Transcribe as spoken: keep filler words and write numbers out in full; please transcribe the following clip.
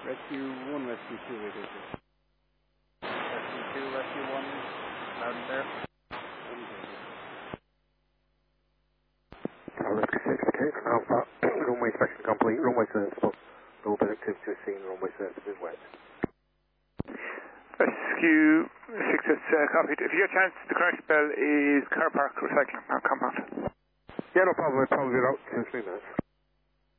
Rescue one, Rescue two, it is. Rescue two, Rescue one, loud and clear. Uh, Rescue six, okay, from Alpha, runway inspection complete, runway serviceable, a little bit of activity was seen, runway service is wet. Rescue six, that's uh, copied. If you get a chance, the correct spell is car park recycling, not compound. Yeah, no problem, I'll probably be out two or three minutes.